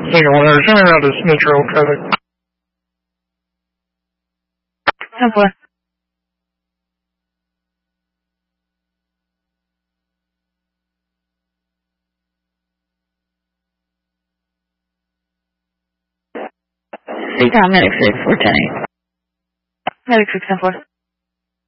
Single 100, turn around to Smith Road traffic. 10-4. Medic 6, 410. Medic 6, 10-4.